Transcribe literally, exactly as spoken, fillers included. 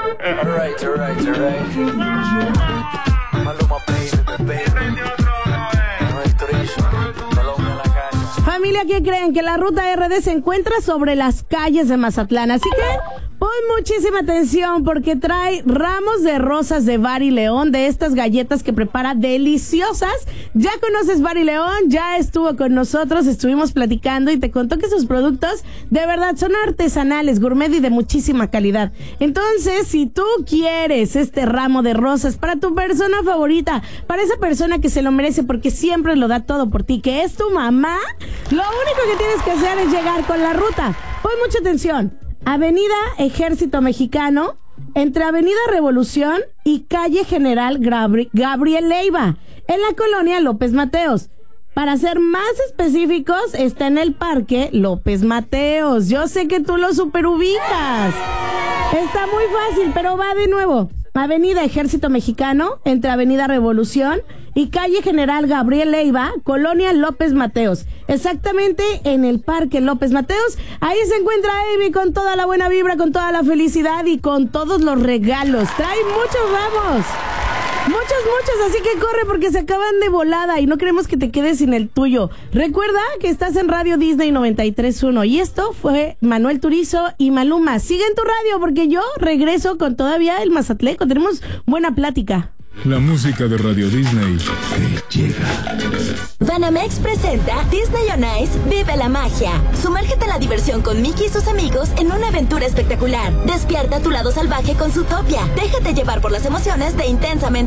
Alright, alright, alright. Maluma, baby, baby. Manuel Turizo, Colombia, la calle. Familia, ¿qué creen? Que la ruta R D se encuentra sobre las calles de Mazatlán, así que pon muchísima atención porque trae ramos de rosas de Bar y León, de estas galletas que prepara deliciosas. Ya conoces Bar y León, ya estuvo con nosotros, estuvimos platicando y te contó que sus productos de verdad son artesanales, gourmet y de muchísima calidad. Entonces, si tú quieres este ramo de rosas para tu persona favorita, para esa persona que se lo merece porque siempre lo da todo por ti, que es tu mamá, lo único que tienes que hacer es llegar con la ruta. Pon mucha atención. Avenida Ejército Mexicano, entre Avenida Revolución y Calle General Gabri- Gabriel Leiva, en la colonia López Mateos. Para ser más específicos, está en el Parque López Mateos. Yo sé que tú lo superubicas. Está muy fácil, pero va de nuevo. Avenida Ejército Mexicano, entre Avenida Revolución y Calle General Gabriel Leiva, Colonia López Mateos. Exactamente en el Parque López Mateos. Ahí se encuentra Amy con toda la buena vibra, con toda la felicidad y con todos los regalos. Trae muchos ramos. Muchos, muchos, así que corre porque se acaban de volada y no queremos que te quedes sin el tuyo. Recuerda que estás en Radio Disney noventa y tres punto uno y esto fue Manuel Turizo y Maluma. Sigue en tu radio porque yo regreso con todavía el Mazatleco. Tenemos buena plática. La música de Radio Disney te llega. Banamex presenta Disney on Ice Vive la Magia. Sumérgete en la diversión con Mickey y sus amigos en una aventura espectacular. Despierta tu lado salvaje con Zootopia. Déjate llevar por las emociones de Intensamente